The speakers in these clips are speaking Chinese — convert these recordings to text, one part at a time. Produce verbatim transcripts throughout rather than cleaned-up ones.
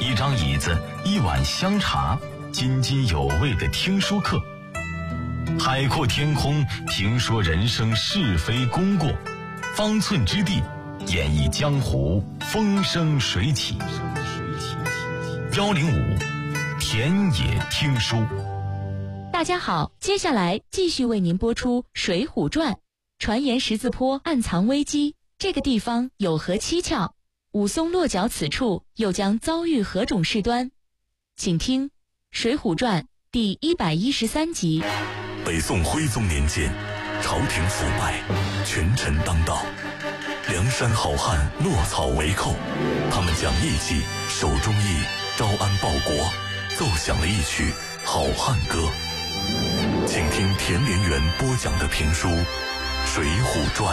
一张椅子，一碗香茶，津津有味的听书课。海阔天空，评说人生是非功过；方寸之地，演绎江湖风生水起。幺零五田野听书。 大家好，接下来继续为您播出《水浒传》。传言十字坡暗藏危机，这个地方有何蹊跷？武松落脚此处，又将遭遇何种事端？请听《水浒传》第一百一十三集。 北宋徽宗年间，朝廷腐败，权臣当道，梁山好汉落草为寇，他们讲义气，守忠义，招安报国，奏响了一曲好汉歌。请听田连元播讲的评书《水浒传》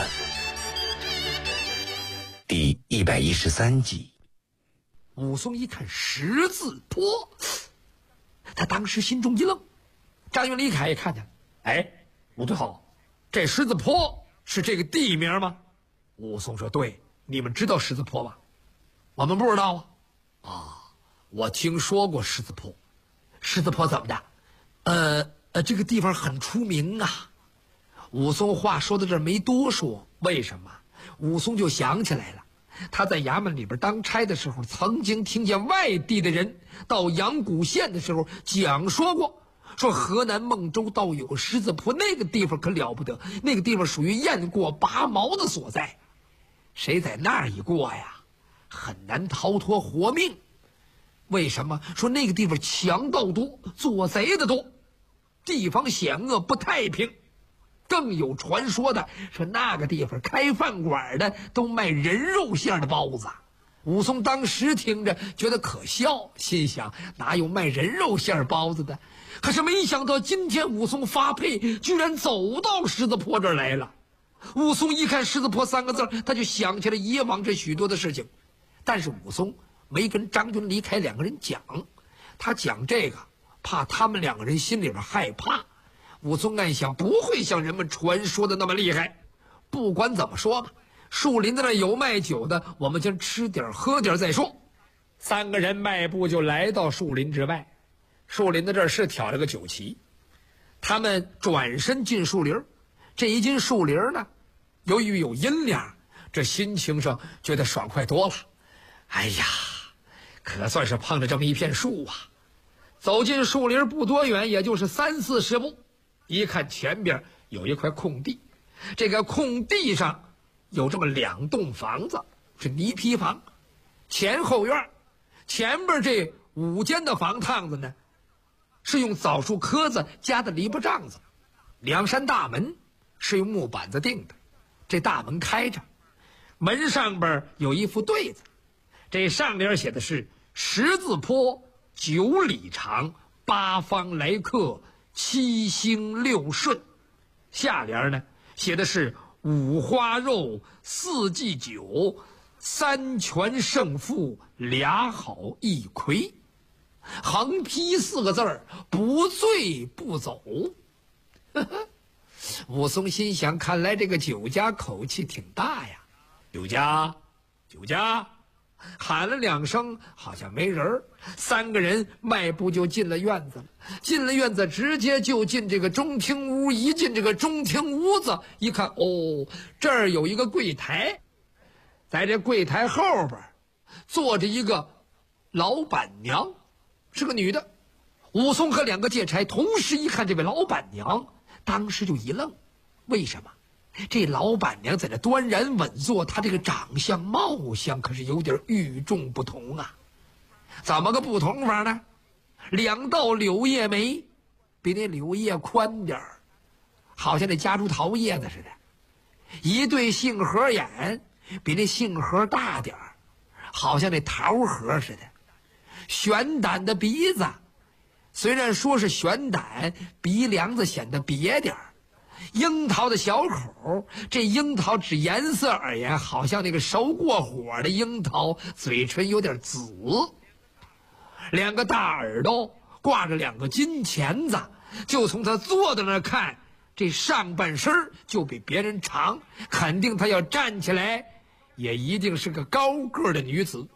第一百一十三集。 武松一看十字坡，他当时心中一愣。张云、李凯也看见了，哎，武队好，这十字坡是这个地名吗？武松说：对，你们知道十字坡吧？我们不知道啊。啊，我听说过十字坡。十字坡怎么的？呃呃，这个地方很出名啊。武松话说到这儿没多说，为什么？武松就想起来了，他在衙门里边当差的时候，曾经听见外地的人到阳谷县的时候讲说过，说河南孟州道有个十字坡，那个地方可了不得，那个地方属于雁过拔毛的所在，谁在那儿一过呀，很难逃脱活命。为什么？说那个地方强盗多，做贼的多，地方险恶不太平。更有传说的，说那个地方开饭馆的都卖人肉馅的包子。武松当时听着觉得可笑，心想哪有卖人肉馅包子的？可是没想到今天武松发配居然走到十字坡这儿来了。武松一看十字坡三个字，他就想起了以往这许多的事情。但是武松没跟张军、李凯两个人讲，他讲这个怕他们两个人心里边害怕。武松暗想，不会像人们传说的那么厉害。不管怎么说吧，树林子那有卖酒的，我们先吃点喝点再说。三个人迈步就来到树林之外。树林子这儿是挑了个酒旗，他们转身进树林。这一进树林呢，由于有阴凉，这心情上觉得爽快多了。哎呀，可算是碰着这么一片树啊！走进树林不多远，也就是三四十步，一看前边有一块空地，这个空地上有这么两栋房子，是泥坯房，前后院。前边这五间的房趟子呢，是用枣树壳子加的篱笆帐子，两扇大门是用木板子钉的，这大门开着，门上边有一副对子，这上联写的是十字坡九里长，八方来客七星六顺，下联呢写的是五花肉四季酒，三全胜负俩好一魁，横批四个字儿，不醉不走。武松心想，看来这个酒家口气挺大呀。酒家酒家喊了两声，好像没人。三个人迈步就进了院子了。进了院子，直接就进这个中厅屋。一进这个中厅屋子，一看，哦，这儿有一个柜台，在这柜台后边坐着一个老板娘，是个女的。武松和两个借差同时一看这位老板娘，当时就一愣。为什么？这老板娘在这端然稳坐，她这个长相貌相可是有点与众不同啊。怎么个不同法呢？两道柳叶眉，比那柳叶宽点儿，好像那夹竹桃叶子似的；一对杏核眼，比那杏核大点儿，好像那桃核似的；悬胆的鼻子，虽然说是悬胆，鼻梁子显得瘪点儿。樱桃的小口，这樱桃指颜色而言，好像那个熟过火的樱桃，嘴唇有点紫。两个大耳朵挂着两个金钳子，就从他坐在那儿看，这上半身就比别人长，肯定他要站起来，也一定是个高个的女子。